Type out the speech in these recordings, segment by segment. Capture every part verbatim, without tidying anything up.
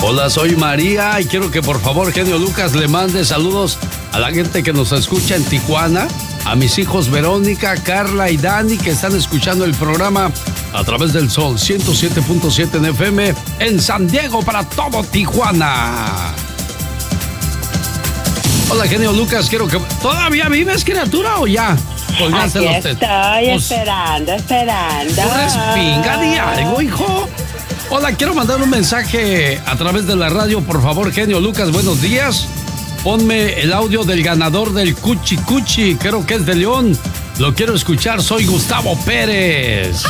Hola, soy María y quiero que por favor, genio Lucas, le mande saludos a la gente que nos escucha en Tijuana, a mis hijos Verónica, Carla y Dani, que están escuchando el programa a través del Sol ciento siete punto siete en F M en San Diego para todo Tijuana. Hola, genio Lucas, quiero que... ¿Todavía vives, criatura, o ya? Aquí estoy pues, esperando, esperando. ¿Tú respinga de algo, hijo? Hola, quiero mandar un mensaje a través de la radio, por favor, genio Lucas, buenos días. Ponme el audio del ganador del Cuchi Cuchi, creo que es de León. Lo quiero escuchar, soy Gustavo Pérez.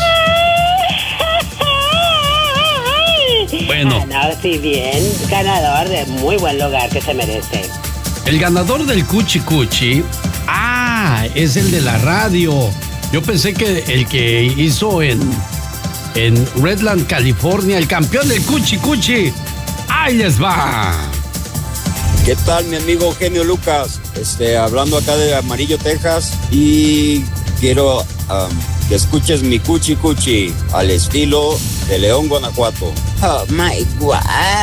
Bueno. Ah, no, sí, bien, ganador de muy buen lugar que se merece. El ganador del Cuchi Cuchi, ah, es el de la radio. Yo pensé que el que hizo en, en Redland, California, el campeón del Cuchi Cuchi. ¡Ahí les va! ¿Qué tal, mi amigo genio Lucas? Este, hablando acá de Amarillo, Texas, y quiero um, que escuches mi Cuchi Cuchi al estilo de León, Guanajuato. Oh my wow,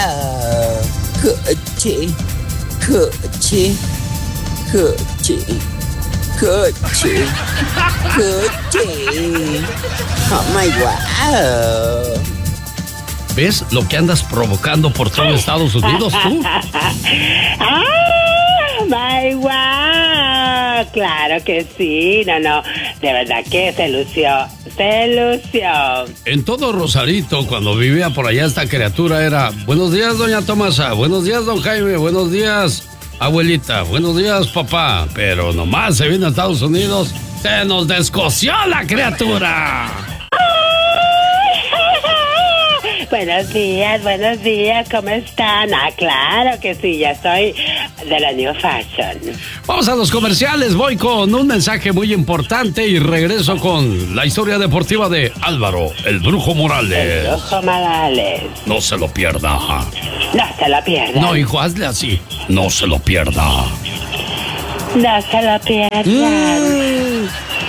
Cuchi, Cuchi, Cuchi, Cuchi, Cuchi. Oh my wow. ¿Ves lo que andas provocando por todo Estados Unidos tú? ¡Ah! ¡My wow! Claro que sí, no, no, de verdad que se lució, se lució. En todo Rosarito, cuando vivía por allá esta criatura era: buenos días, doña Tomasa, buenos días, don Jaime, buenos días, abuelita, buenos días, papá. Pero nomás se vino a Estados Unidos, se nos descoció la criatura. Buenos días, buenos días, ¿cómo están? Ah, claro que sí, ya estoy de la New Fashion. Vamos a los comerciales, voy con un mensaje muy importante y regreso con la historia deportiva de Álvaro, el Brujo Morales. El Brujo Morales. No se lo pierda. No se lo pierda. No, hijo, hazle así. No se lo pierda. No se lo pierdan.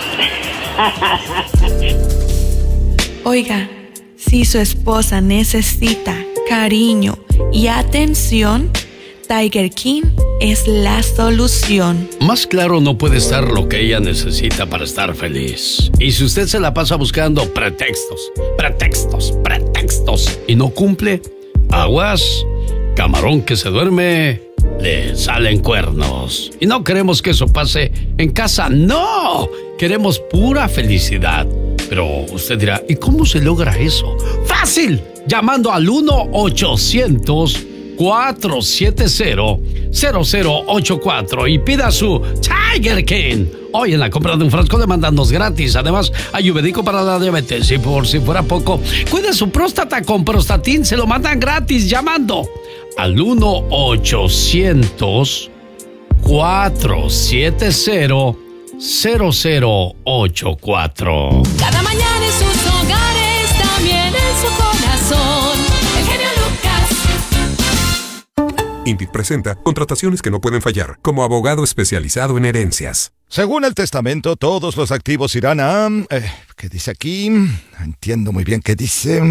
Mm. Oiga, si su esposa necesita cariño y atención, Tiger King es la solución. Más claro no puede estar lo que ella necesita para estar feliz. Y si usted se la pasa buscando pretextos, pretextos, pretextos y no cumple, aguas, camarón que se duerme, le salen cuernos. Y no queremos que eso pase en casa, no. Queremos pura felicidad. Pero usted dirá, ¿y cómo se logra eso? ¡Fácil! Llamando al uno ochocientos, cuatro siete cero, cero cero ocho cuatro y pida su Tiger King. Hoy en la compra de un frasco le mandamos gratis. Además, ayurvédico para la diabetes. Y por si fuera poco, cuide su próstata con Prostatin. Se lo mandan gratis llamando al uno ochocientos, cuatro siete cero, cero cero ocho cuatro. Cada mañana en sus hogares, también en su corazón. El genio Lucas. Indeed presenta contrataciones que no pueden fallar, como abogado especializado en herencias. Según el testamento, todos los activos irán a... Eh, ¿Qué dice aquí? Entiendo muy bien qué dice.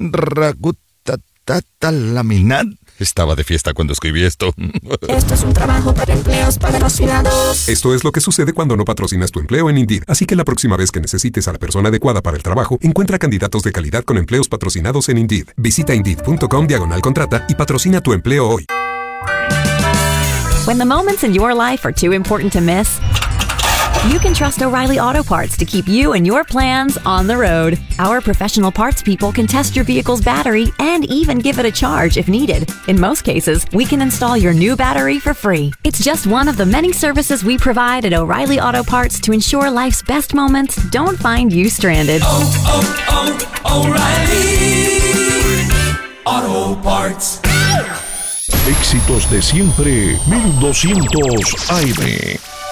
Ragutatalaminat. Estaba de fiesta cuando escribí esto. Esto es un trabajo para empleos patrocinados. Esto es lo que sucede cuando no patrocinas tu empleo en Indeed. Así que la próxima vez que necesites a la persona adecuada para el trabajo, encuentra candidatos de calidad con empleos patrocinados en Indeed. Visita Indeed.com diagonal contrata y patrocina tu empleo hoy. When the moments in your life are too important to miss, you can trust O'Reilly Auto Parts to keep you and your plans on the road. Our professional parts people can test your vehicle's battery and even give it a charge if needed. In most cases, we can install your new battery for free. It's just one of the many services we provide at O'Reilly Auto Parts to ensure life's best moments don't find you stranded. Oh, oh, oh, O'Reilly Auto Parts. Éxitos de siempre, mil doscientos A M.